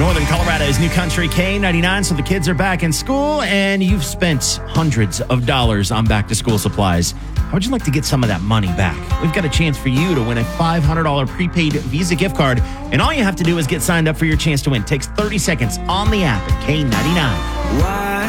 Northern Colorado's New Country K99, so the kids are back in school, and you've spent hundreds of dollars on back-to-school supplies. How would you like to get some of that money back? We've got a chance for you to win a $500 prepaid Visa gift card, and all you have to do is get signed up for your chance to win. It takes 30 seconds on the app at K99.